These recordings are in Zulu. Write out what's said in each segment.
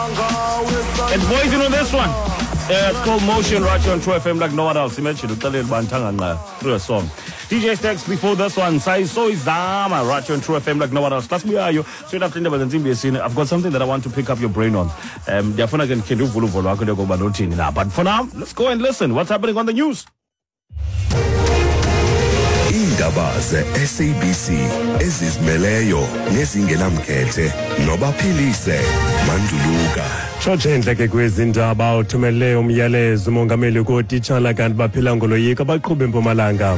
And boys, you know this one? It's called Motion right here on True FM like no one else. You mentioned through a song. DJ Stacks before this one. Sai Soy Zama right here on True FM like no one else. Plus we are you. Straight after I've got something that I want to pick up your brain on. But for now, let's go and listen. What's happening on the news? Indaba ze-SABC ezizimeleyo nezingenamkhethe nobaphilise Manduluka. Xotshenhle ke kwezindaba uthumele umyalezo umongameli kootitshala kanti baphila ngoloyika baqhuba eMpumalanga.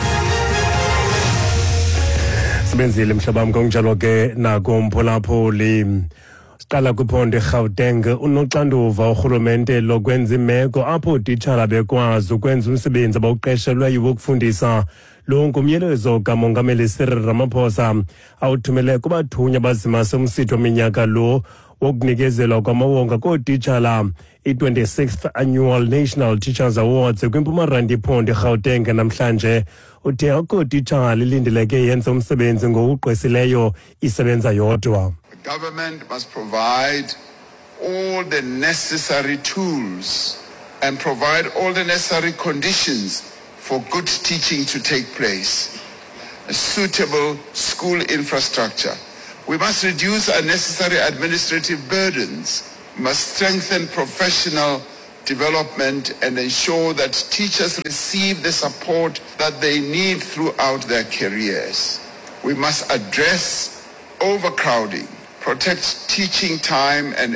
Sibenzile mhlabam konjalo ke nako mphulaphuli. Siqala kwiphondo eGauteng unoxanduva urhulumente lokwenza imeko apho ootitshala bekwazi ukwenza umsebenzi abawuqeshelweyo wokufundisa. Lo ngumyalezo kamongameli Cyril Ramaphosa awuthumele kubathunywa bazimase umsitho weminyaka lo wokunikezelwa kwamawonga kootitshala i-26th Annual National Teachers Awards kwiMpumalanga iphondo eGauteng namhlanje. Uthe akootitshala ilindeleke yenza umsebenzi ngokugqwesileyo isebenza yodwa. The government must provide all the necessary tools and provide all the necessary conditions for good teaching to take place, a suitable school infrastructure. We must reduce unnecessary administrative burdens. We must strengthen professional development and ensure that teachers receive the support that they need throughout their careers. We must address overcrowding, protect teaching time and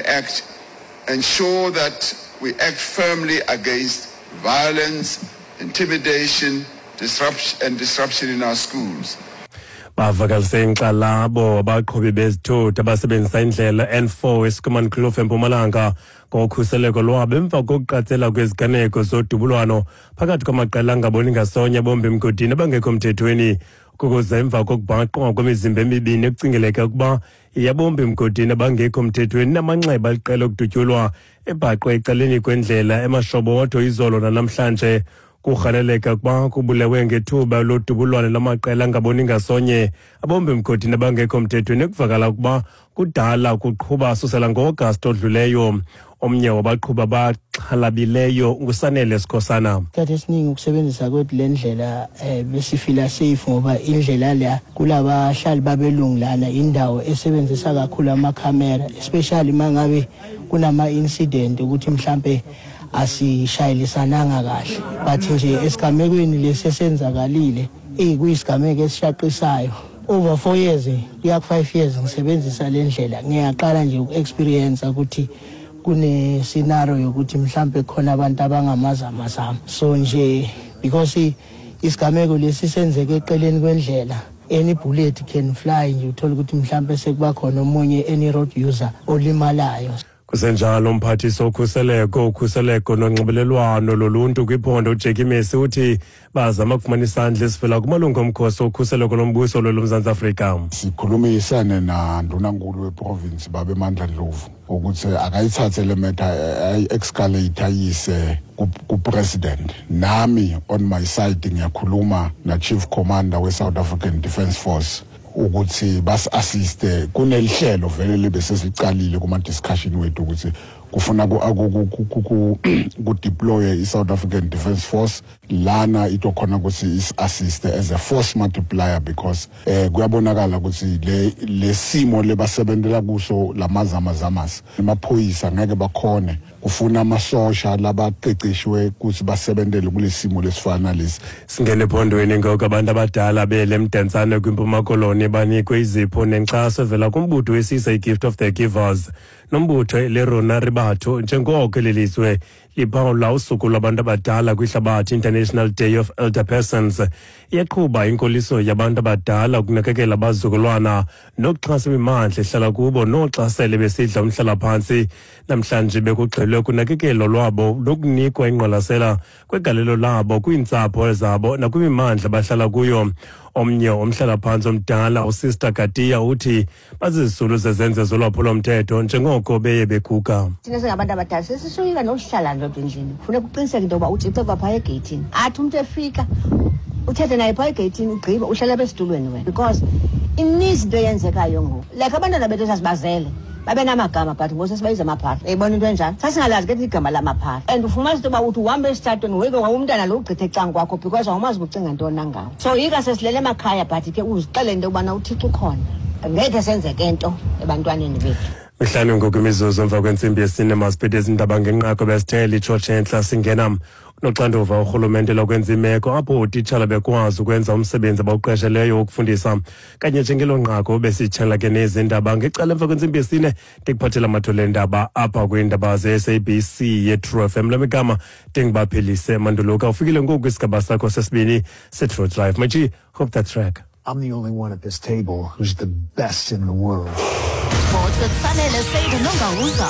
ensure that we act firmly against violence, intimidation, disruption in our schools. Bavakalise inkxalabo abaqhubi bezithuthi abasebenzisa indlela N4 eSkuman Kloof eMpumalanga ngokhuseleko lwabo emva kokuqatsela kweziganeko zodubulwano phakathi kwamaqela angaboni ngasonye bombi emgodini abangekho mthethweni. Kukuze emva kokubhaqwa kwemizimba emibini ekucingeleka ukuba iyabombi emgodini abangekho mthethweni namanxeba aliqela okudutyulwa ebhaqwe ecaleni kwendlela eMashobotho izolo nanamhlanje. Kurhaleleka ukuba kubulewe ngethuba lodubulwano lamaqela angaboni ngasonye abombi emgodini abangekho mthethweni ekuvakala ukuba kudala ukuqhuba susela ngo-Agasti odluleyo. Omnye wabaqhuba abaxhalabileyo nguSanele Sikhosana. Isikhathi esiningi ukusebenzisa kwethu le ndlela besifila safe ngoba indlela la kulabahlali babelungu lana indawo esebenzisa kakhulu amakhamera, especially mangabe kunama incident ukuthi mhlambe asishayelisananga kahle, but nje esigamekweni lesesenzakalile kuyisigameko esishaqisayo. Over 4 years kuya ku 5 years ngisebenzisa le ndlela. Ngiyaqala nje uku-experience ukuthi kune scenario yokuthi mhlambe khona abantu abangamazamazama. So nje because isigameko lesi senzeke eqeleni kwendlela, any bullet can fly nje uthola ukuthi mhlambe sekuba khona omunye any road user olimalayo. Kusenjalo umphathisi ukhuseleko nonxibelelwano loluntu kwiphondo uJackie Messi uthi bazama ukufumana isandla esivela kumalungu omkhosi okhuseleko lombuso lomzantsi Afrika. Sikhulumisane na ndunankulu weprovince babemandla Dlovu ukuthi akayithathe le matter escalate ayise ku-president. Nami on my side ngiyakhuluma na chief commander we-South African Defence Force ukuthi basi-assiste kunelihlelo vele libe sesicalile kuma-discussion wethu ukuthi kufuna ku-deploye i-South African Defence Force lana itokhona ukuthi is-assiste as a force multiplier because kuyabonakala ukuthi le simo lebasebenzela kuso lamazamazamasi amaphoyisa ngeke bakhone. Kufuna amasosha labaqeqeshwe ukuthi basebenzele kulesimo lesifana lesi. Singene ephondweni ngoku abantu abadala bele Mdantsane kwiMpuma Koloni banikwe izipho nenkxaso evela kumbutho wesisa iGift of the Givers nombutho leRona Ribatho njengoko lelizwe liphawula usuku lwabantu abadala kwihlabathi International Day of Elder Persons. Iyaqhuba inkoliso yabantu abadala ukunakekela abazukulwana nokuxhasa imimandla ehlala kubo noxasele besidla umhlalaphantsi. Namhlanje bekugxilwe kunakekelo lwabo nokunikwa ingqwalasela kwegalelo labo kwiintsapho zabo nakwimimandla bahlala kuyo. Omnye omhlalaphantsi omdala uSister Gatiya uthi bazizisulu zezenzo zolwaphulomthetho njengoko beye beguga. Thina singabantu abadala sesisoyika nokuhlala ndodwa endlini. Kufuneka uqiniseke into yoba uthi iceba phaa egeyithini. Athi umntu efika uthethe naye phaa egeyithini ugqiba uhlala besitulweni wena because ininzi into eyenzekayo ngoku. Like abantwana bethu sasibazele babenamagama but ngose sibayiza amaphara eyibona into enjani sasingalazi ke igama lamaphara and ufumanisa into yoba uthi uhambe esitratweni weke umntana lo ugqithe ecanga kwakho because awumazi ukucinga ntoni ngawo so yika sesilele emakhaya but ke uzixele into yobana uthixo ukhona ngeke senzeke into ebantwaneni bethu Mihlanu ngokwemizuzu emva kwentsimbi yesine masiphethe izindaba ngenqako besithele itshotshe entla singena noxanduva urhulumente lokwenza imeko apho utitshala bekwazi ukwenza umsebenzi abawuqesheleyo wokufundisa kanye njengelo nqako besitshela ke nezindaba ngecala emva kwentsimbi yesine ndikuphathela amathole endaba apha kwiindaba ze-SABC ye-True FM lemigama ndingibaphelise Manduluka ufikile ngoku kwisigaba sakho sesibini se-True Drive maji hope that track. I'm the only one at this table who's the best in the world. Sports at Sanele Seder Nongauza.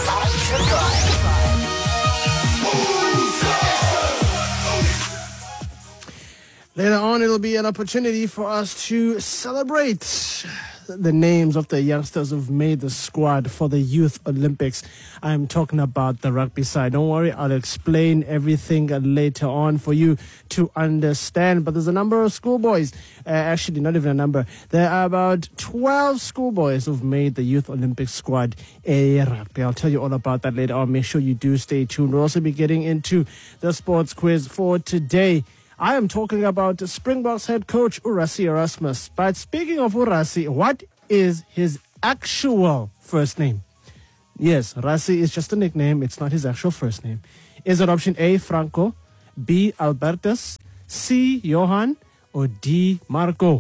Later on, it'll be an opportunity for us to celebrate the names of the youngsters who've made the squad for the Youth Olympics. I'm talking about the rugby side. Don't worry, I'll explain everything later on for you to understand. But there's a number of schoolboys, actually not even a number. There are about 12 schoolboys who've made the Youth Olympics squad rugby. I'll tell you all about that later on. Make sure you do stay tuned. We'll also be getting into the sports quiz for today. I am talking about Springboks head coach Urasi Erasmus. But speaking of Urasi, what is his actual first name? Yes, Rasi is just a nickname. It's not his actual first name. Is it option A, Franco, B, Albertus, C, Johan, or D, Marco?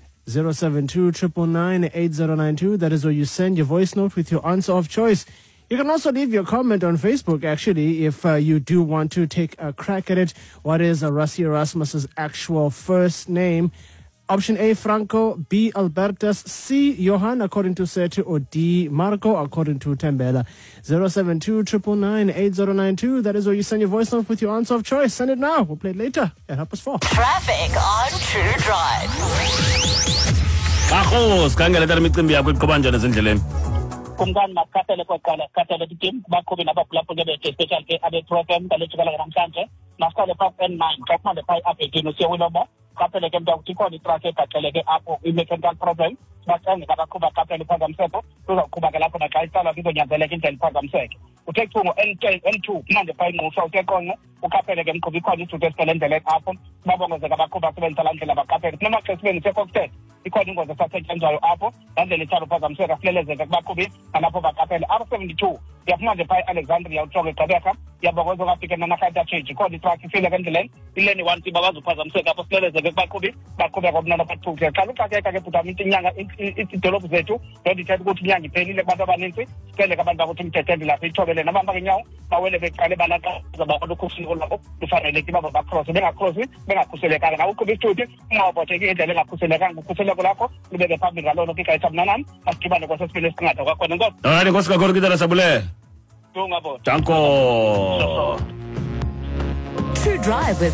072-999-8092. That is where you send your voice note with your answer of choice. You can also leave your comment on Facebook, actually, if you do want to take a crack at it. What is Urasi Erasmus's actual first name? Option A, Franco, B, Albertus, C, Johan, according to Setu, or D, Marco, according to Tembela. 072-999-8092. That is where you send your voice note with your answer of choice. Send it now. We'll play it later at 4:30. Traffic on True Drive. Bajos, kangela tala imicimbi yakho iqhubanja ezindleleni. Kumkani makhathele kwaqala khathele team baqhubi nabapulapho ngebethe special ke abe program kalejikala namhlanje masiqale past N9 xa kumande phaa abhekini siyewiloba khathele ke mntu akuthi khona itraki egaxele ke apho i-mechanical problem bacenga abaqhuba khathele iphazamiseko kuzawuqhuba ke lapho naxa isalwa kizonyanzeleka indlela iphazamiseke uthe thungo N2 kumande phaa ingqusa uthe konye ukhaphele ke mqhubi ikhona isithuthi esicele endleleni apho babongozeka abaqhuba asebenzisa laa ndlela baqaphele kunamaxa esibenzise kokuthetha ikhona ingozi esasetyenzayo apho laa ndlela ithanda uphazamiseka kuhlelezeka kubaqhubi nalapho baqaphele R72 yaphumande phaa Alexandria utshoke egqibeka yabokoza kwafike nanarhayita change ikhona itraki ifile ke endleleni ileni 1 siba bazophazamiseka apho sihlelezeke kubaqhubi baqhubeka kubunana bathuke xa luxakeka ke bhutama inyanga idolophu zethu loo nto ithetha ukuthi inyanga iphelile kubantu abanintsi sicele ke abantu bakuthi umthethe endilapho ithobele nabamba kenyawo bawele becale balaqaza babona ukhuseleko lwabo lufaneleke baba bakrose bengakrosi bengakhuselekanga nawe uqhuba isithuthi ungawubhotheki indlela engakhuselekanga ukhuseleko lakho lubeke phambili ngaloo nto kigayisa mna nam masidibane kwasesibini esiqingatha kwakhona enkosi Hayi nkosi kakhulu kitala sabule. Tungabo. Danko. True Drive with